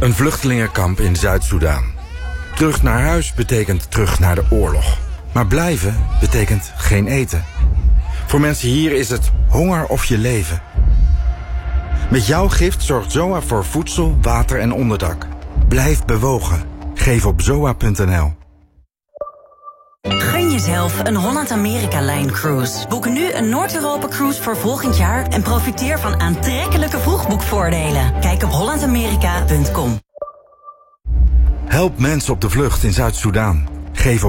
Een vluchtelingenkamp in Zuid-Soedan. Terug naar huis betekent terug naar de oorlog. Maar blijven betekent geen eten. Voor mensen hier is het honger of je leven. Met jouw gift zorgt ZOA voor voedsel, water en onderdak. Blijf bewogen. Geef op zoa.nl. Gun jezelf een Holland-Amerika-Line-cruise. Boek nu een Noord-Europa-cruise voor volgend jaar en profiteer van aantrekkelijke vroegboekvoordelen. Kijk op hollandamerika.com. Help mensen op de vlucht in Zuid-Soedan. Geef op